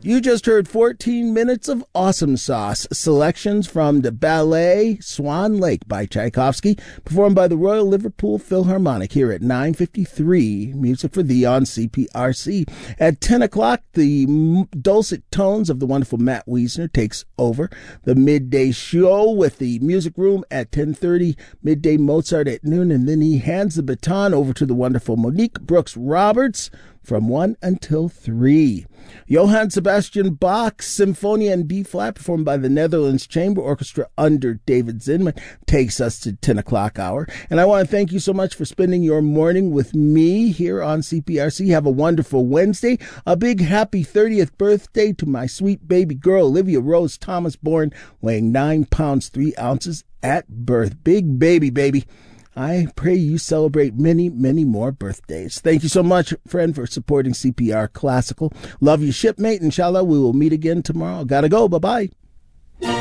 You just heard 14 minutes of awesome sauce, selections from the ballet Swan Lake by Tchaikovsky, performed by the Royal Liverpool Philharmonic here at 9:53, Music for Thee on CPRC. At 10 o'clock, the dulcet tones of the wonderful Matt Wiesner takes over the midday show with the music room at 10:30, midday Mozart at noon, and then he hands the baton over to the wonderful Monique Brooks Roberts from 1 until 3. Johann Sebastian Bach's Symphonia in B-flat, performed by the Netherlands Chamber Orchestra under David Zinman, takes us to 10 o'clock hour. And I want to thank you so much for spending your morning with me here on CPRC. Have a wonderful Wednesday. A big happy 30th birthday to my sweet baby girl, Olivia Rose Thomas, born weighing 9 pounds 3 ounces at birth. Big baby. I pray you celebrate many, many more birthdays. Thank you so much, friend, for supporting CPR Classical. Love you, shipmate. Inshallah, we will meet again tomorrow. Gotta go. Bye-bye.